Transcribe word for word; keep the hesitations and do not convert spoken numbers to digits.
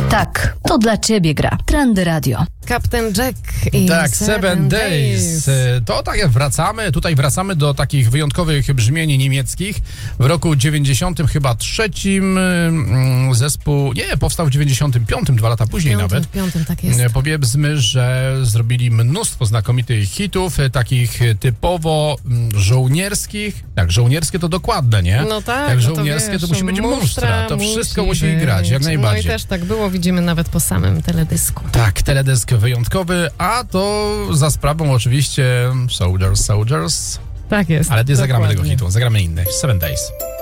Tak, to dla ciebie gra. Trendy Radio. Captain Jack i Tak, Seven, Seven Days. Days. To tak jak wracamy, tutaj wracamy do takich wyjątkowych brzmień niemieckich. W roku dziewięćdziesiątym chyba trzecim mm, zespół, nie, powstał w dziewięćdziesiątym piątym, dwa lata później Piątym, nawet. piątym, tak jest. Powiedzmy, że zrobili mnóstwo znakomitych hitów, takich typowo mm, żołnierskich. Tak, żołnierskie to dokładne, nie? No tak, Jak no to żołnierskie wiesz, to musi być musztra. musztra To wszystko musi musi grać, jak być. najbardziej. No i też tak było, widzimy nawet po samym teledysku. Tak, teledysk wyjątkowy, a to za sprawą oczywiście Soldiers, Soldiers. Tak jest. Ale nie zagramy dokładnie. tego hitu, zagramy inny. Seven Days.